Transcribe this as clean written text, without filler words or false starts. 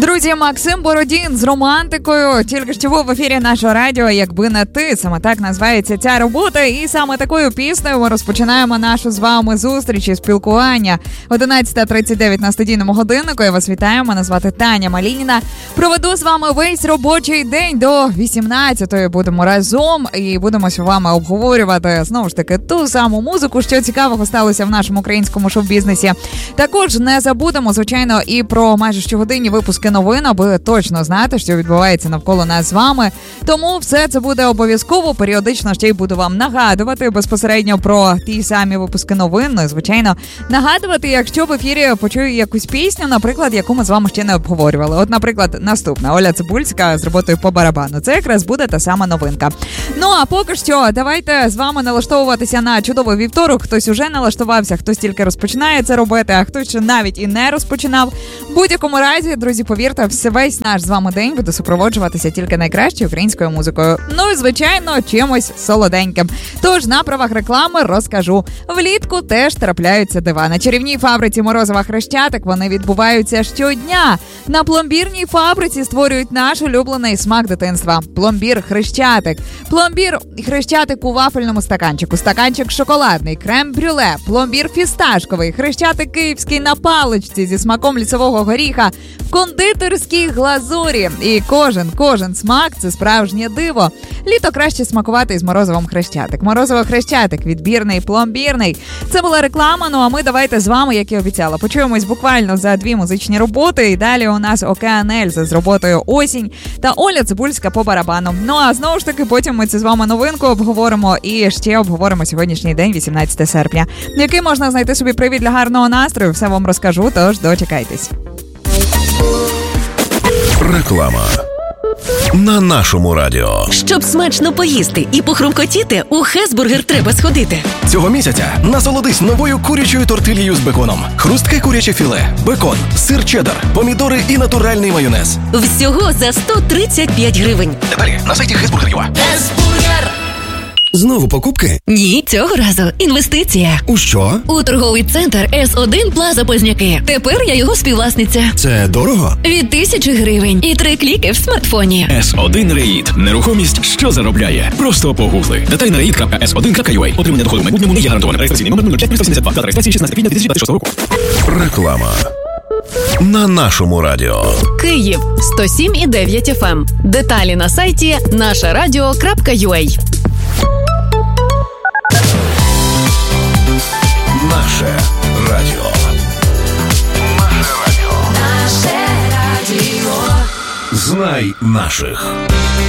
Друзі, Максим Бородін з романтикою. Тільки що був в ефірі нашого радіо «Якби не ти». Саме так називається ця робота. І саме такою піснею ми розпочинаємо нашу з вами зустріч і спілкування. 11:39 на студійному годиннику. Я вас вітаю. Мене звати Таня Малініна. Проведу з вами весь робочий день до 18-ї. Будемо разом і будемо з вами обговорювати, знову ж таки, ту саму музику, що цікавого сталося в нашому українському шоу-бізнесі. Також не забудемо, звичайно, і про майже щогодинні випуски новин, аби точно знати, що відбувається навколо нас з вами. Тому все це буде обов'язково. Періодично ще й буду вам нагадувати безпосередньо про ті самі випуски новин. Ну, звичайно, нагадувати, якщо в ефірі почую якусь пісню, наприклад, яку ми з вами ще не обговорювали. От, наприклад, наступна Оля Цибульська з роботою «По барабану». Це якраз буде та сама новинка. Ну, а поки що, давайте з вами налаштовуватися на чудовий вівторок. Хтось уже налаштувався, хтось тільки розпочинає це робити, а хтось ще навіть і не розпочинав. В будь-якому разі, друзі, повірте, весь наш з вами день буде супроводжуватися тільки найкращою українською музикою. Ну і, звичайно, чимось солоденьким. Тож, на правах реклами розкажу. Влітку теж трапляються дива. На чарівній фабриці «Морозова Хрещатик» вони відбуваються щодня. На пломбірній фабриці створюють наш улюблений смак дитинства. Пломбір Хрещатик. Пломбір Хрещатик у вафельному стаканчику. Стаканчик шоколадний, крем-брюле, пломбір фісташковий, Хрещатик київський на паличці зі смаком лісового горіха, в кондитерській глазурі. І кожен смак – це справжнє диво. Літо краще смакувати із Морозовим Хрещатик. Морозово Хрещатик, відбірний, пломбірний. Це була реклама, ну а ми давайте з вами, як і обіцяла, почуємось буквально за 2 музичні роботи. І далі у нас Океан Ельзи з роботою «Осінь» та Оля Цибульська «По барабану». Ну а знову ж таки, потім ми це з вами новинку обговоримо і ще обговоримо сьогоднішній день, 18 серпня. Який можна знайти собі привід для гарного настрою, все вам розкажу, тож дочекайтесь. Реклама на нашому радіо. Щоб смачно поїсти і похрумкотіти, у Хесбургер треба сходити. Цього місяця насолодись новою курячою тортильєю з беконом. Хрустке куряче філе, бекон, сир чеддер, помідори і натуральний майонез. Всього за 135 гривень. Деталі на сайті Хесбургер.ua. Хесбургер! Знову покупки? Ні, цього разу інвестиція. У що? У торговий центр С1 Плаза Позняки. Тепер я його співвласниця. Це дорого? Від 1000 гривень і 3 кліки в смартфоні. С1 Реїд. Нерухомість, що заробляє. Просто погугли. Деталі на reid.s1.ua. Отримання доходу в майбутньому не є гарантоване. Реєстраційний номер 05372. Дата реєстрації 16 квітня 2026 року. Реклама на нашому радіо. Київ 107,9 FM. Деталі на сайті нашарадіо.ua. Наше радіо. Наше радіо. Знай наших.